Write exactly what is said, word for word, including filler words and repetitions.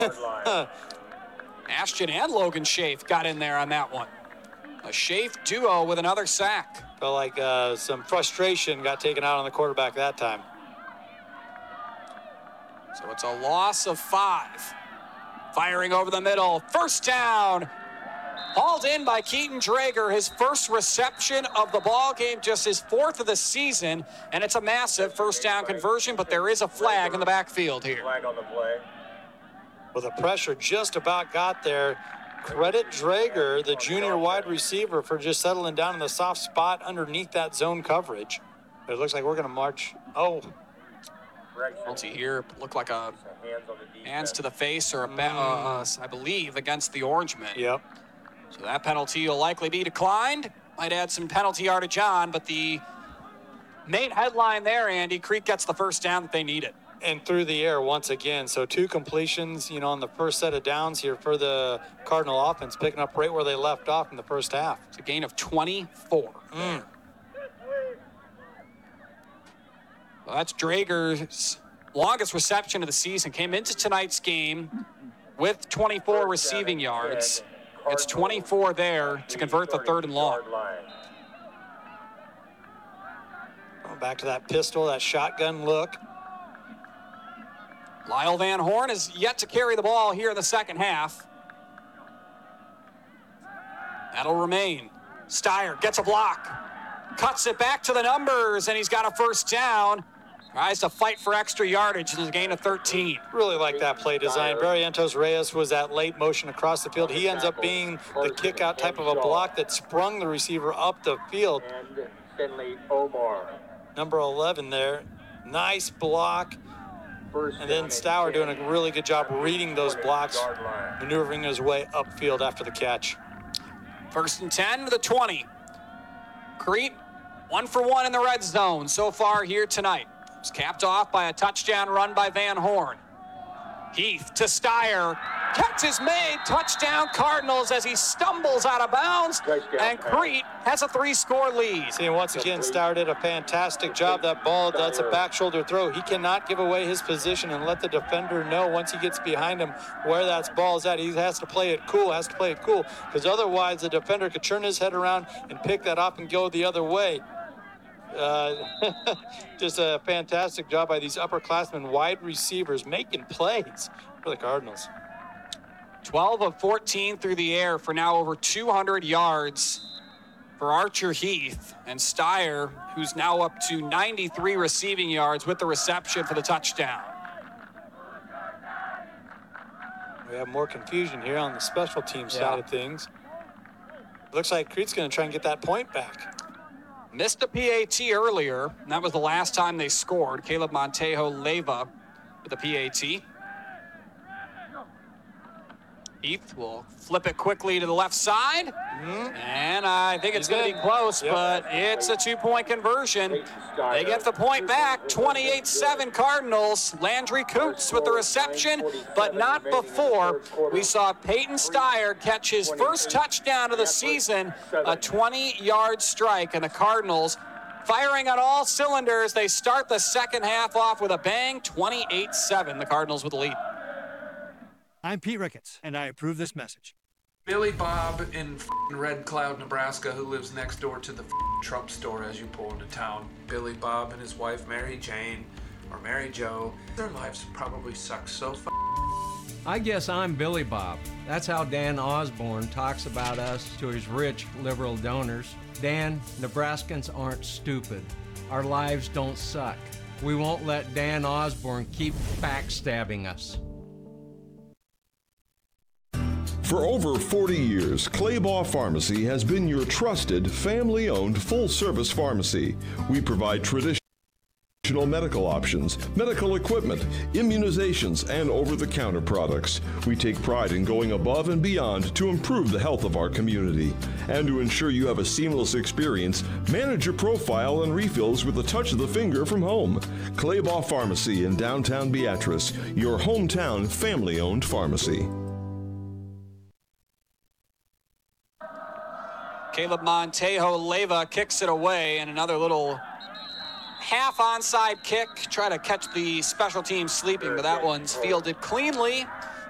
Ashton and Logan Schaaf got in there on that one. A Schaaf duo with another sack. Felt like uh, some frustration got taken out on the quarterback that time. So it's a loss of five. Firing over the middle. First down. Hauled in by Keaton Drager, his first reception of the ball game, just his fourth of the season, and it's a massive first down conversion, but there is a flag in the backfield here. Flag on the play. Well, the pressure just about got there. Credit Drager, the junior wide receiver, for just settling down in the soft spot underneath that zone coverage. It looks like we're going to march. Oh. Penalty here looked like a hands to the face or a, ba- uh, I believe, against the Orangemen. Yep. So that penalty will likely be declined. Might add some penalty yardage on, but the main headline there, Andy, Creek gets the first down that they needed. And through the air once again. So two completions, you know, on the first set of downs here for the Cardinal offense, picking up right where they left off in the first half. It's a gain of twenty-four. Mm. Well, that's Drager's longest reception of the season. Came into tonight's game with twenty-four receiving yards. It's twenty-four there to convert the third and long. Oh, back to that pistol, that shotgun look. Lyle Van Horn is yet to carry the ball here in the second half. That'll remain. Steyer gets a block. Cuts it back to the numbers, and he's got a first down. Tries to fight for extra yardage. There's a gain of thirteen. Really like that play design. Barrientos Reyes was that late motion across the field. He ends up being the kick-out type of a block that sprung the receiver up the field. And Finley Omar. Number eleven there. Nice block. And then Stour doing a really good job reading those blocks, maneuvering his way upfield after the catch. First and ten to the twenty. Crete, one for one in the red zone so far here tonight. It's capped off by a touchdown run by Van Horn. Heath to Steyer. Catch is made. Touchdown Cardinals as he stumbles out of bounds. And Crete has a three-score lead. See, once again, Stour did a fantastic job. That ball, that's a back shoulder throw. He cannot give away his position and let the defender know once he gets behind him where that ball is at. He has to play it cool, has to play it cool, because otherwise the defender could turn his head around and pick that up and go the other way. Uh, just a fantastic job by these upperclassmen wide receivers making plays for the Cardinals. twelve of fourteen through the air for now over two hundred yards for Archer Heath. And Steyer, who's now up to ninety-three receiving yards with the reception for the touchdown. We have more confusion here on the special team Yeah. side of things. Looks like Crete's going to try and get that point back. Missed a P A T earlier, and that was the last time they scored. Caleb Montejo Leyva with a P A T. Heath will flip it quickly to the left side. Mm-hmm. And I think it's going to be close, yep. But it's a two-point conversion. They get the point back, twenty-eight seven Cardinals. Landry Coots with the reception, but not before we saw Peyton Steyer catch his first touchdown of the season, a twenty-yard strike, and the Cardinals firing on all cylinders. They start the second half off with a bang, twenty-eight seven, the Cardinals with the lead. I'm Pete Ricketts, and I approve this message. Billy Bob in f***ing Red Cloud, Nebraska, who lives next door to the f***ing Trump store as you pull into town. Billy Bob and his wife, Mary Jane, or Mary Jo, their lives probably suck so f***. I guess I'm Billy Bob. That's how Dan Osborne talks about us to his rich liberal donors. Dan, Nebraskans aren't stupid. Our lives don't suck. We won't let Dan Osborne keep backstabbing us. For over forty years, Claybaugh Pharmacy has been your trusted, family-owned, full-service pharmacy. We provide traditional medical options, medical equipment, immunizations, and over-the-counter products. We take pride in going above and beyond to improve the health of our community. And to ensure you have a seamless experience, manage your profile and refills with a touch of the finger from home. Claybaugh Pharmacy in downtown Beatrice, your hometown family-owned pharmacy. Caleb Montejo Leyva kicks it away, and another little half onside kick. Try to catch the special team sleeping, but that one's fielded cleanly.